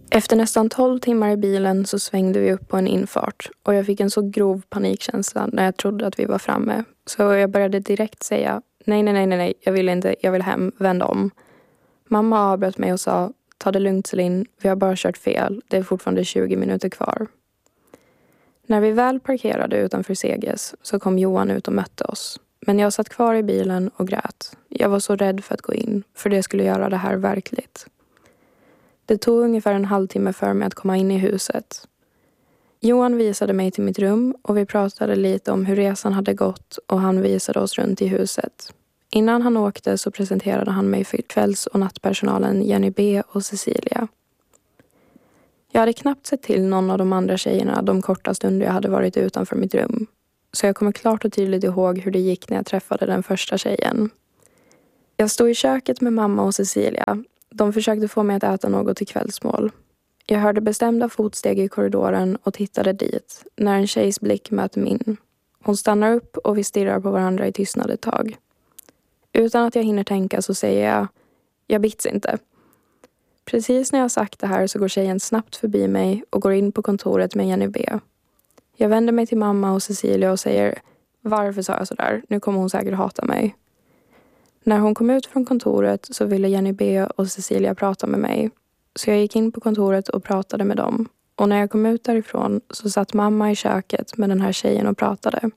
Efter nästan 12 timmar i bilen så svängde vi upp på en infart och jag fick en så grov panikkänsla när jag trodde att vi var framme. Så jag började direkt säga nej, jag vill inte, jag vill hem, vänd om. Mamma avbröt mig och sa, ta det lugnt Celine, vi har bara kört fel, det är fortfarande 20 minuter kvar. När vi väl parkerade utanför Seges så kom Johan ut och mötte oss. Men jag satt kvar i bilen och grät. Jag var så rädd för att gå in, för det skulle göra det här verkligt. Det tog ungefär en halvtimme för mig att komma in i huset. Johan visade mig till mitt rum och vi pratade lite om hur resan hade gått och han visade oss runt i huset. Innan han åkte så presenterade han mig för kvälls- och nattpersonalen Jenny B och Cecilia. Jag hade knappt sett till någon av de andra tjejerna de korta stunder jag hade varit utanför mitt rum. Så jag kommer klart och tydligt ihåg hur det gick när jag träffade den första tjejen. Jag stod i köket med mamma och Cecilia. De försökte få mig att äta något till kvällsmål. Jag hörde bestämda fotsteg i korridoren och tittade dit när en tjejs blick mötte min. Hon stannar upp och vi stirrar på varandra i tystnad ett tag. Utan att jag hinner tänka så säger jag bits inte. Precis när jag sagt det här så går tjejen snabbt förbi mig och går in på kontoret med Jenny B. Jag vänder mig till mamma och Cecilia och säger, varför sa jag sådär? Nu kommer hon säkert hata mig. När hon kom ut från kontoret så ville Jenny B och Cecilia prata med mig. Så jag gick in på kontoret och pratade med dem. Och när jag kom ut därifrån så satt mamma i köket med den här tjejen och pratade.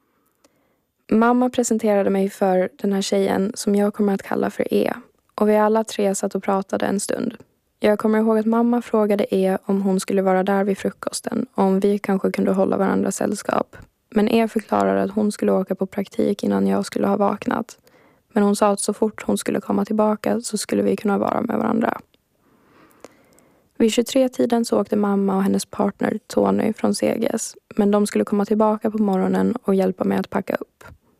Mamma presenterade mig för den här tjejen som jag kommer att kalla för E. Och vi alla tre satt och pratade en stund. Jag kommer ihåg att mamma frågade E om hon skulle vara där vid frukosten och om vi kanske kunde hålla varandra sällskap. Men E förklarade att hon skulle åka på praktik innan jag skulle ha vaknat. Men hon sa att så fort hon skulle komma tillbaka så skulle vi kunna vara med varandra. Vid 23-tiden så åkte mamma och hennes partner Tony från Seges. Men de skulle komma tillbaka på morgonen och hjälpa mig att packa upp.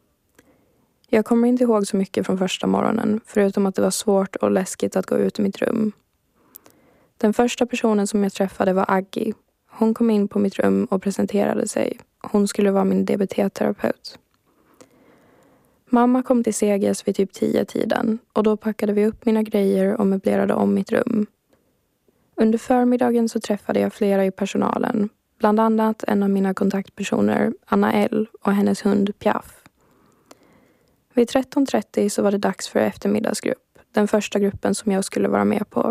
Jag kommer inte ihåg så mycket från första morgonen, förutom att det var svårt och läskigt att gå ut i mitt rum. Den första personen som jag träffade var Aggie. Hon kom in på mitt rum och presenterade sig. Hon skulle vara min DBT-terapeut. Mamma kom till Seges vid typ 10-tiden och då packade vi upp mina grejer och möblerade om mitt rum. Under förmiddagen så träffade jag flera i personalen, bland annat en av mina kontaktpersoner, Anna L, och hennes hund Piaf. Vid 13.30 så var det dags för eftermiddagsgrupp, den första gruppen som jag skulle vara med på.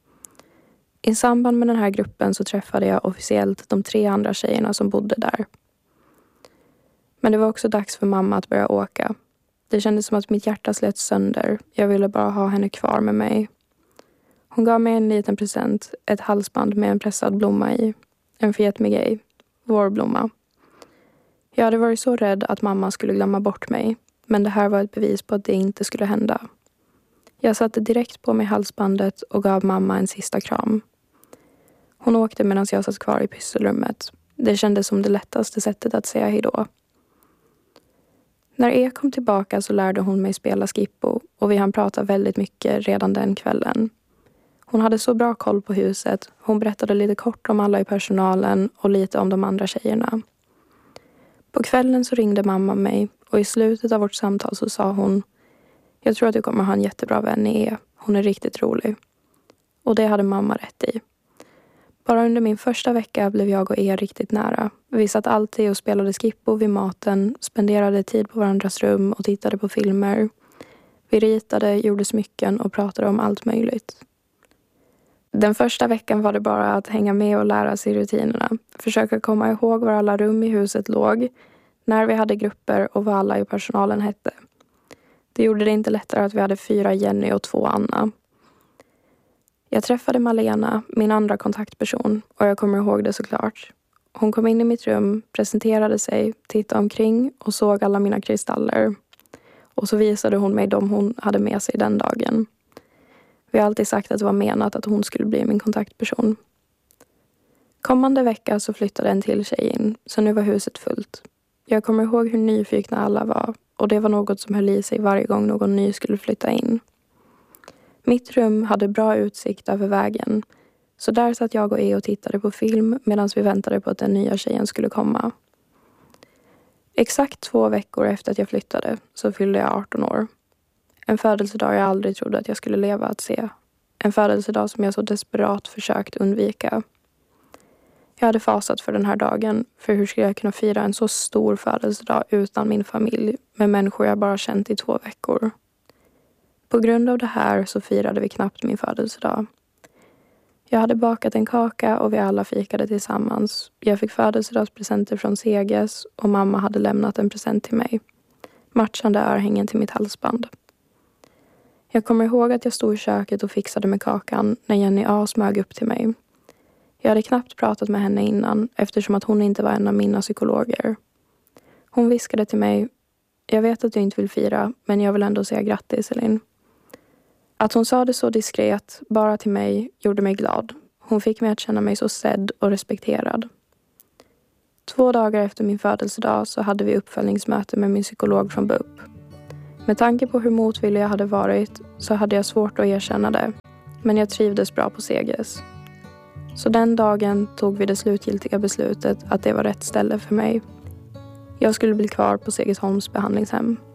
I samband med den här gruppen så träffade jag officiellt de 3 andra tjejerna som bodde där. Men det var också dags för mamma att börja åka. Det kändes som att mitt hjärta slet sönder. Jag ville bara ha henne kvar med mig. Hon gav mig en liten present, ett halsband med en pressad blomma i. En Fiat Miguel, vår blomma. Jag hade varit så rädd att mamma skulle glömma bort mig. Men det här var ett bevis på att det inte skulle hända. Jag satte direkt på mig halsbandet och gav mamma en sista kram. Hon åkte medan jag satt kvar i pysselrummet. Det kändes som det lättaste sättet att säga hejdå. När E kom tillbaka så lärde hon mig spela skippo och vi hann prata väldigt mycket redan den kvällen. Hon hade så bra koll på huset. Hon berättade lite kort om alla i personalen och lite om de andra tjejerna. På kvällen så ringde mamma mig och i slutet av vårt samtal så sa hon, jag tror att du kommer ha en jättebra vän i E. Hon är riktigt rolig. Och det hade mamma rätt i. Bara under min första vecka blev jag och E riktigt nära. Vi satt alltid och spelade skippo vid maten, spenderade tid på varandras rum och tittade på filmer. Vi ritade, gjorde smycken och pratade om allt möjligt. Den första veckan var det bara att hänga med och lära sig rutinerna. Försöka komma ihåg var alla rum i huset låg, när vi hade grupper och vad alla i personalen hette. Det gjorde det inte lättare att vi hade 4 Jenny och 2 Anna. Jag träffade Malena, min andra kontaktperson, och jag kommer ihåg det såklart. Hon kom in i mitt rum, presenterade sig, tittade omkring och såg alla mina kristaller. Och så visade hon mig de hon hade med sig den dagen. Vi har alltid sagt att det var menat att hon skulle bli min kontaktperson. Kommande vecka så flyttade en till tjej in, så nu var huset fullt. Jag kommer ihåg hur nyfikna alla var, och det var något som höll i sig varje gång någon ny skulle flytta in. Mitt rum hade bra utsikt över vägen, så där satt jag och E och tittade på film medan vi väntade på att den nya tjejen skulle komma. Exakt 2 veckor efter att jag flyttade så fyllde jag 18 år. En födelsedag jag aldrig trodde att jag skulle leva att se. En födelsedag som jag så desperat försökt undvika. Jag hade fasat för den här dagen, för hur skulle jag kunna fira en så stor födelsedag utan min familj med människor jag bara känt i 2 veckor. På grund av det här så firade vi knappt min födelsedag. Jag hade bakat en kaka och vi alla fikade tillsammans. Jag fick födelsedagspresenter från Seges och mamma hade lämnat en present till mig. Matchande örhängen till mitt halsband. Jag kommer ihåg att jag stod i köket och fixade med kakan när Jenny A smög upp till mig. Jag hade knappt pratat med henne innan eftersom att hon inte var en av mina psykologer. Hon viskade till mig: jag vet att du inte vill fira, men jag vill ändå säga grattis, Elin. Att hon sa det så diskret, bara till mig, gjorde mig glad. Hon fick mig att känna mig så sedd och respekterad. 2 dagar efter min födelsedag så hade vi uppföljningsmöte med min psykolog från BUP. Med tanke på hur motvillig jag hade varit så hade jag svårt att erkänna det. Men jag trivdes bra på Seges. Så den dagen tog vi det slutgiltiga beslutet att det var rätt ställe för mig. Jag skulle bli kvar på Segesholms behandlingshem.